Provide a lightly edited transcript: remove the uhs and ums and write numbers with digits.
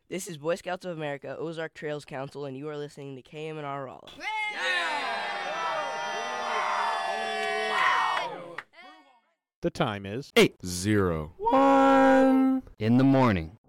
This is Boy Scouts of America, Ozark Trails Council, and you are listening to KMNR Rolla. The time is 8:01 in the morning.